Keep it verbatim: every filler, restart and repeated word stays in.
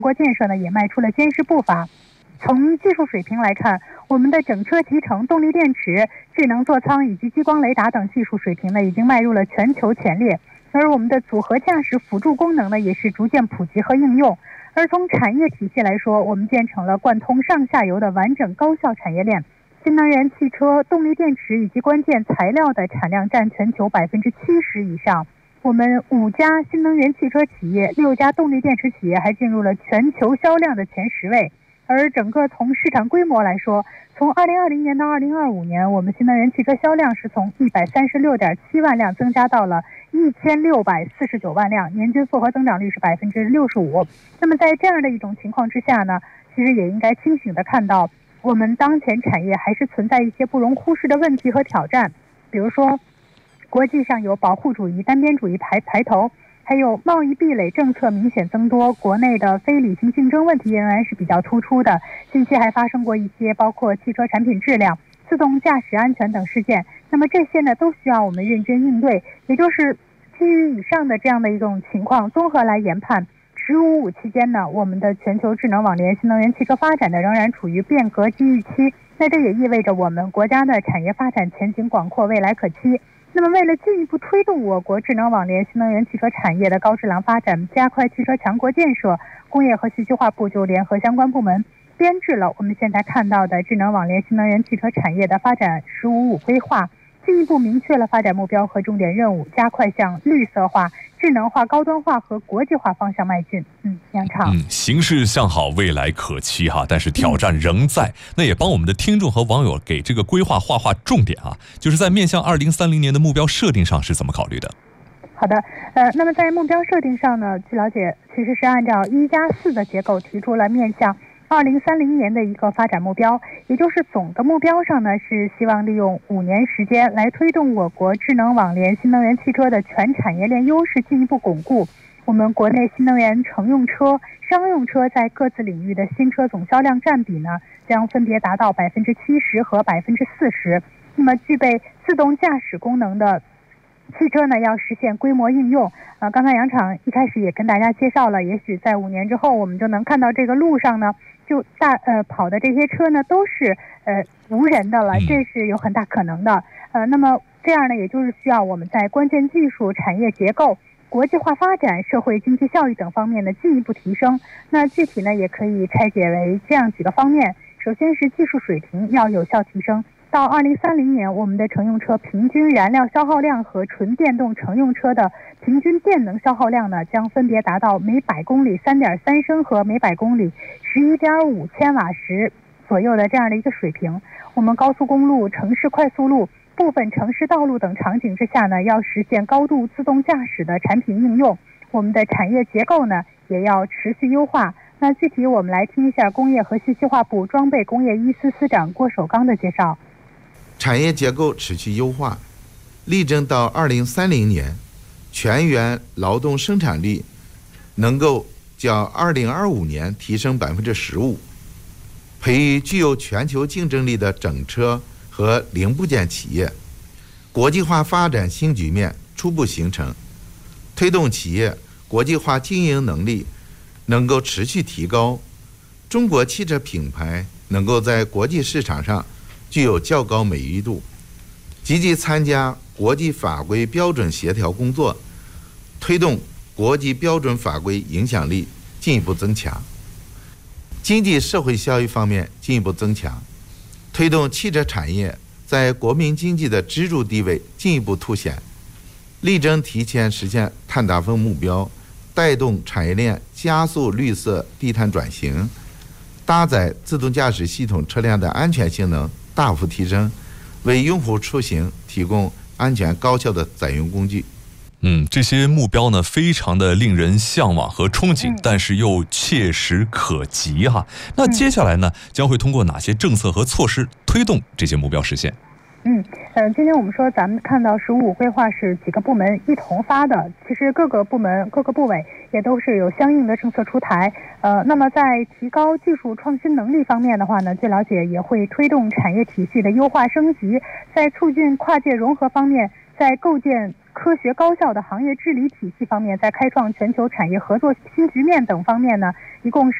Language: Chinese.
国建设呢也迈出了坚实步伐。从技术水平来看，我们的整车集成、动力电池、智能座舱以及激光雷达等技术水平呢，已经迈入了全球前列。而我们的组合驾驶辅助功能呢，也是逐渐普及和应用。而从产业体系来说，我们建成了贯通上下游的完整高效产业链。新能源汽车、动力电池以及关键材料的产量占全球百分之七十以上。我们五家新能源汽车企业、六家动力电池企业还进入了全球销量的前十位。而整个从市场规模来说，从二零二零年到二零二五年，我们新能源汽车销量是从一百三十六点七万辆增加到了一千六百四十九万辆，年均复合增长率是百分之六十五。那么在这样的一种情况之下呢，其实也应该清醒地看到，我们当前产业还是存在一些不容忽视的问题和挑战，比如说，国际上有保护主义、单边主义排排头。还有贸易壁垒政策明显增多，国内的非理性竞争问题仍然是比较突出的。近期还发生过一些包括汽车产品质量、自动驾驶安全等事件。那么这些呢，都需要我们认真应对。也就是基于以上的这样的一种情况，综合来研判，十五五期间呢，我们的全球智能网联新能源汽车发展呢，仍然处于变革机遇期。那这也意味着我们国家的产业发展前景广阔，未来可期。那么为了进一步推动我国智能网联新能源汽车产业的高质量发展，加快汽车强国建设，工业和信息化部就联合相关部门编制了我们现在看到的智能网联新能源汽车产业的发展十五五规划，进一步明确了发展目标和重点任务，加快向绿色化、智能化、高端化和国际化方向迈进。嗯，杨畅， 嗯，形势向好，未来可期哈，但是挑战仍在。嗯、那也帮我们的听众和网友给这个规划画画重点啊，就是在面向二零三零年的目标设定上是怎么考虑的？ 好的，呃，那么在目标设定上呢，据了解，其实是按照一加四的结构提出了面向二零三零年的一个发展目标，也就是总的目标上呢，是希望利用五年时间来推动我国智能网联新能源汽车的全产业链优势进一步巩固。我们国内新能源乘用车、商用车在各自领域的新车总销量占比呢，将分别达到百分之七十和百分之四十。那么具备自动驾驶功能的汽车呢，要实现规模应用。呃，刚才杨厂一开始也跟大家介绍了，也许在五年之后，我们就能看到这个路上呢，就大呃跑的这些车呢，都是呃无人的了，这是有很大可能的。呃，那么这样呢，也就是需要我们在关键技术、产业结构、国际化发展、社会经济效益等方面呢进一步提升。那具体呢，也可以拆解为这样几个方面。首先是技术水平要有效提升。到二零三零年，我们的乘用车平均燃料消耗量和纯电动乘用车的平均电能消耗量呢，将分别达到每百公里 三点三升和每百公里 十一点五千瓦时左右的这样的一个水平。我们高速公路、城市快速路、部分城市道路等场景之下呢，要实现高度自动驾驶的产品应用。我们的产业结构呢，也要持续优化。那具体我们来听一下工业和信息化部装备工业一司司长郭守刚的介绍。 产业结构持续优化，力争到二零三零年，全员劳动生产力能够较二零二五年提升百分之十五，培育具有全球竞争力的整车和零部件企业，国际化发展新局面初步形成，推动企业国际化经营能力能够持续提高，中国汽车品牌能够在国际市场上具有较高美誉度，积极参加国际法规标准协调工作，推动国际标准法规影响力进一步增强。经济社会效益方面进一步增强，推动汽车产业在国民经济的支柱地位进一步凸显，力争提前实现碳达峰目标，带动产业链加速绿色低碳转型，搭载自动驾驶系统车辆的安全性能大幅提升，为用户出行提供安全高效的载用工具。 嗯，这些目标呢，非常的令人向往和憧憬，但是又切实可及哈。那接下来呢，将会通过哪些政策和措施推动这些目标实现？ 嗯，呃，今天我们说咱们看到十五五规划是几个部门一同发的，其实各个部门、各个部委也都是有相应的政策出台。呃，那么在提高技术创新能力方面的话呢，据了解也会推动产业体系的优化升级，在促进跨界融合方面，在构建科学高效的行业治理体系方面，在开创全球产业合作新局面等方面呢，一共是